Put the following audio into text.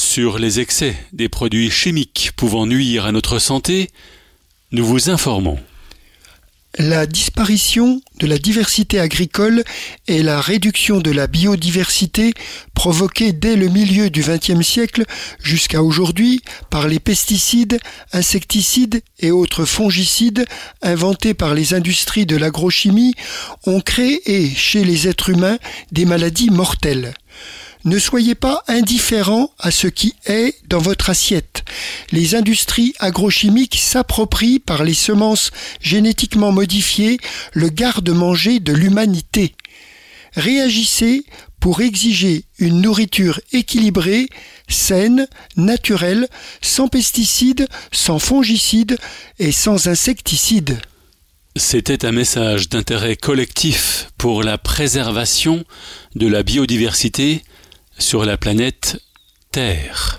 Sur les excès des produits chimiques pouvant nuire à notre santé, nous vous informons. La disparition de la diversité agricole et la réduction de la biodiversité provoquée dès le milieu du XXe siècle jusqu'à aujourd'hui par les pesticides, insecticides et autres fongicides inventés par les industries de l'agrochimie ont créé chez les êtres humains des maladies mortelles. Ne soyez pas indifférents à ce qui est dans votre assiette. Les industries agrochimiques s'approprient par les semences génétiquement modifiées le garde-manger de l'humanité. Réagissez pour exiger une nourriture équilibrée, saine, naturelle, sans pesticides, sans fongicides et sans insecticides. C'était un message d'intérêt collectif pour la préservation de la biodiversité sur la planète Terre.